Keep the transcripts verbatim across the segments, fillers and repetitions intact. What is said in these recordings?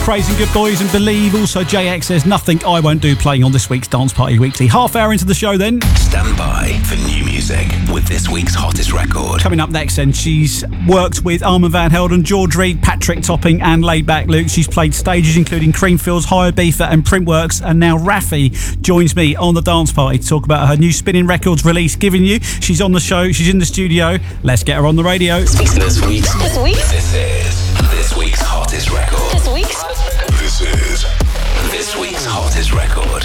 Praising Good Boys and Believe. Also, J X, There's Nothing I Won't Do, playing on this week's Dance Party Weekly. Half hour into the show then. Stand by for new music with this week's hottest record. Coming up next then, she's worked with Armand Van Helden, George Reed, Patrick Topping and Laidback Luke. She's played stages including Creamfields, Higher Beaver and Printworks. And now Raffi joins me on the Dance Party to talk about her new Spinning Records release, Giving You. She's on the show, she's in the studio. Let's get her on the radio. This week's This week's This is this week's hottest record. This week's This is this week's hottest record.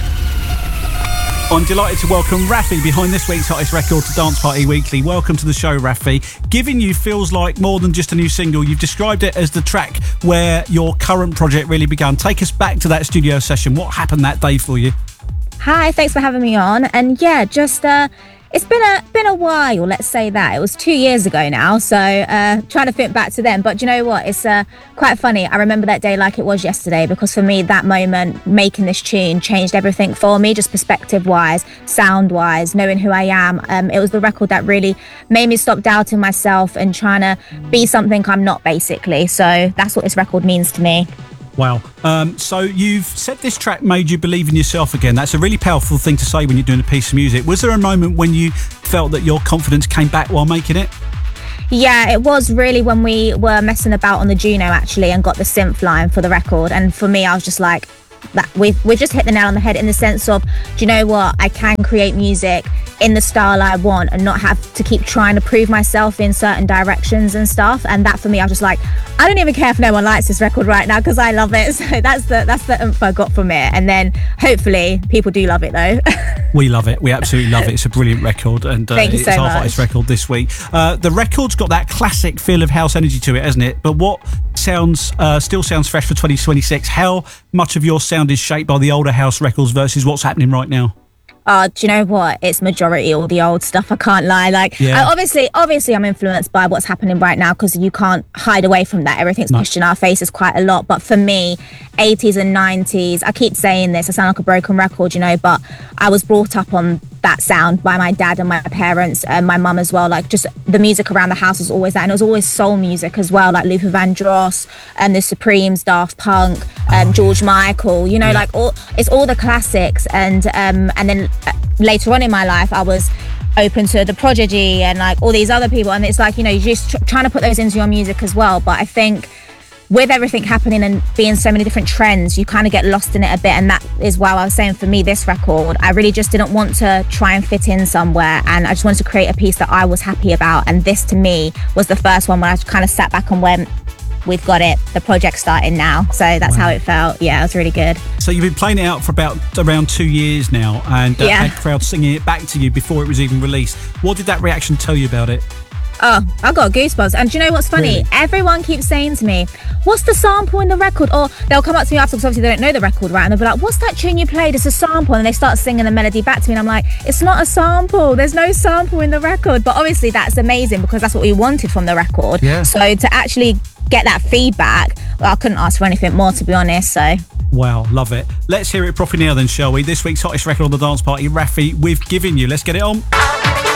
I'm delighted to welcome Raffi behind this week's hottest record to Dance Party Weekly. Welcome to the show, Raffi. Giving You feels like more than just a new single. You've described it as the track where your current project really began. Take us back to that studio session. What happened that day for you? Hi, thanks for having me on. And yeah, just uh it's been a been a while, let's say that. It was two years ago now, so uh, trying to think back to then. But do you know what? It's uh, quite funny. I remember that day like it was yesterday, because for me, that moment, making this tune, changed everything for me, just perspective-wise, sound-wise, knowing who I am. Um, it was the record that really made me stop doubting myself and trying to be something I'm not, basically. So that's what this record means to me. Wow. Um, so you've said this track made you believe in yourself again. That's a really powerful thing to say when you're doing a piece of music. Was there a moment when you felt that your confidence came back while making it? Yeah, it was really when we were messing about on the Juno, actually, and got the synth line for the record. And for me, I was just like, that we've, we've just hit the nail on the head, in the sense of, do you know what? I can create music in the style I want and not have to keep trying to prove myself in certain directions and stuff. And that for me, I was just like, I don't even care if no one likes this record right now, because I love it. So that's the that's the oomph I got from it. And then hopefully people do love it though. We love it. We absolutely love it. It's a brilliant record, and uh, Thank you it's so our much. hottest record this week. Uh, the record's got that classic feel of house energy to it, hasn't it? But what sounds uh, still sounds fresh for twenty twenty-six? How much of your sound is shaped by the older house records versus what's happening right now? Uh, do you know what? It's majority all the old stuff. I can't lie. Like, Yeah. I, obviously, obviously, I'm influenced by what's happening right now, because you can't hide away from that. Everything's No. pushed in our faces quite a lot. But for me, eighties and nineties, I keep saying this, I sound like a broken record, you know, but I was brought up on that sound by my dad and my parents and my mum as well. Like, just the music around the house was always that, and it was always soul music as well, like Luther Vandross and the Supremes, Daft Punk, um, Oh, George Michael. You know, Yeah. like all it's all the classics. And um, and then uh, later on in my life, I was open to the Prodigy and like all these other people, and it's like, you know, you're just tr- trying to put those into your music as well. But I think with everything happening and being so many different trends, you kind of get lost in it a bit. And that is why I was saying, for me, this record, I really just didn't want to try and fit in somewhere, and I just wanted to create a piece that I was happy about. And this to me was the first one where I kind of sat back and went, we've got it, the project's starting now. So that's Wow. how it felt. Yeah, it was really good. So you've been playing it out for about around two years now, and uh, Yeah. had crowds singing it back to you before it was even released. What did that reaction tell you about it? Oh, I got goosebumps. And do you know what's funny? Really? Everyone keeps saying to me, what's the sample in the record? Or they'll come up to me after, because obviously they don't know the record, right? And they'll be like, what's that tune you played? It's a sample. And they start singing the melody back to me. And I'm like, it's not a sample. There's no sample in the record. But obviously that's amazing, because that's what we wanted from the record. Yeah. So to actually get that feedback, well, I couldn't ask for anything more, to be honest. So Wow, love it. Let's hear it properly now then, shall we? This week's hottest record on the Dance Party, Raffi, with Giving You. Let's get it on.